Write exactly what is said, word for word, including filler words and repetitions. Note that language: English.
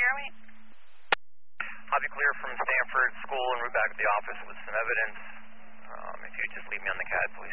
hear me? I'll be clear from Stanford School and route back to the office with some evidence. Um, if you would just leave me on the C A D, please.